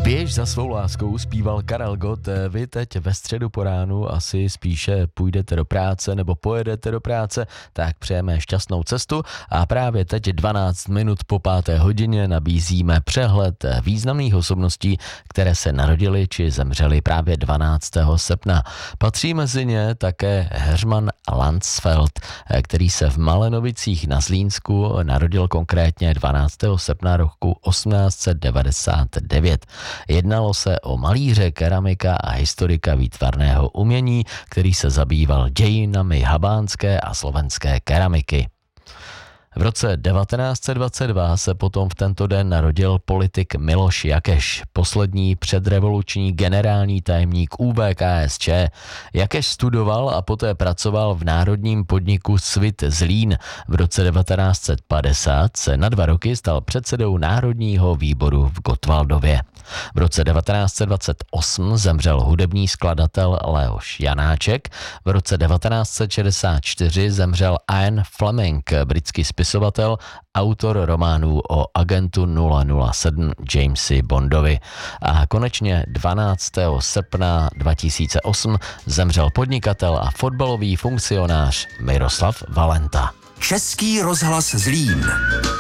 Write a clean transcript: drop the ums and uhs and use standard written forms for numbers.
Běž za svou láskou zpíval Karel Gott. Vy teď ve středu po ránu asi spíše půjdete do práce nebo pojedete do práce, tak přejeme šťastnou cestu a právě teď 12 minut po 5. hodině nabízíme přehled významných osobností, které se narodily či zemřely právě 12. srpna. Patří mezi ně také Heřman Landsfeld, který se v Malenovicích na Zlínsku narodil konkrétně 12. srpna roku 1899. Jednalo se o malíře, keramika a historika výtvarného umění, který se zabýval dějinami habánské a slovenské keramiky. V roce 1922 se potom v tento den narodil politik Miloš Jakeš, poslední předrevoluční generální tajemník UVKSČ. Jakeš studoval a poté pracoval v národním podniku Svit Zlín. V roce 1950 se na 2 roky stal předsedou Národního výboru v Gottwaldově. V roce 1928 zemřel hudební skladatel Leoš Janáček. V roce 1964 zemřel Ian Fleming, britský spisovatel, autor románů o agentu 007 Jamesi Bondovi. A konečně 12. srpna 2008 zemřel podnikatel a fotbalový funkcionář Miroslav Valenta. Český rozhlas Zlín.